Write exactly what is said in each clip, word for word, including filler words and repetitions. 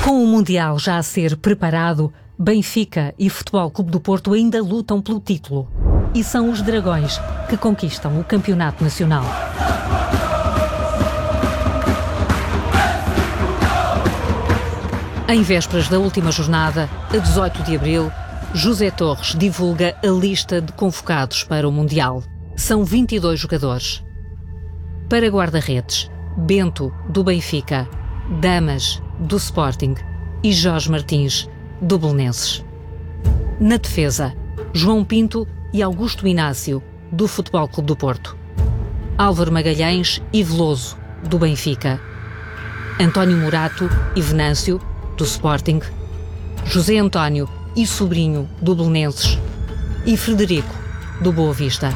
Com o Mundial já a ser preparado, Benfica e Futebol Clube do Porto ainda lutam pelo título. E são os Dragões que conquistam o campeonato nacional. Em vésperas da última jornada, a dezoito de abril, José Torres divulga a lista de convocados para o Mundial. São vinte e dois jogadores. Para guarda-redes, Bento, do Benfica, Damas, do Sporting e Jorge Martins, do Belenenses. Na defesa, João Pinto e Augusto Inácio, do Futebol Clube do Porto. Álvaro Magalhães e Veloso, do Benfica. António Morato e Venâncio, do Sporting. José António e Sobrinho, do Belenenses. E Frederico, do Boa Vista.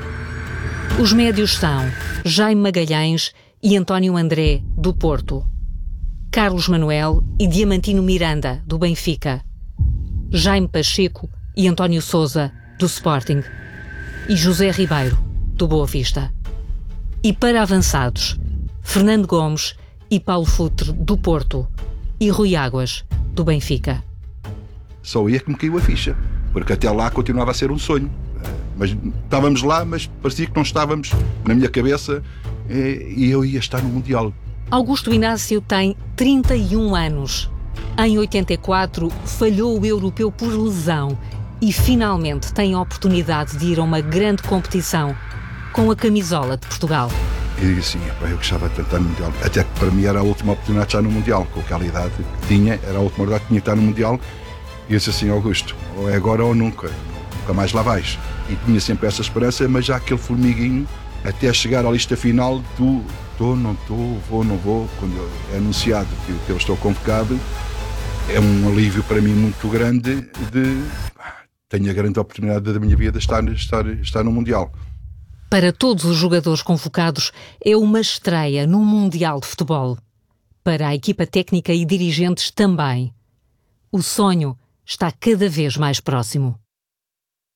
Os médios são Jaime Magalhães e António André, do Porto. Carlos Manuel e Diamantino Miranda, do Benfica. Jaime Pacheco e António Sousa, do Sporting. E José Ribeiro, do Boa Vista. E para avançados, Fernando Gomes e Paulo Futre, do Porto. E Rui Águas, do Benfica. Só aí é que me caiu a ficha, porque até lá continuava a ser um sonho. Mas estávamos lá, mas parecia que não estávamos na minha cabeça e eu ia estar no Mundial. Augusto Inácio tem trinta e um anos. Em oitenta e quatro falhou o europeu por lesão e finalmente tem a oportunidade de ir a uma grande competição com a camisola de Portugal. E digo assim, eu gostava de estar no Mundial. Até que para mim era a última oportunidade de estar no Mundial. Com aquela idade que tinha, era a última oportunidade que tinha de estar no Mundial. E eu disse assim, Augusto, ou é agora ou nunca. Nunca mais lá vais. E tinha sempre essa esperança, mas já aquele formiguinho, até chegar à lista final do estou, não estou, vou, não vou. Quando é anunciado que, que eu estou convocado, é um alívio para mim muito grande de... Tenho a grande oportunidade da minha vida de estar, estar, estar no Mundial. Para todos os jogadores convocados, é uma estreia num Mundial de Futebol. Para a equipa técnica e dirigentes também. O sonho está cada vez mais próximo.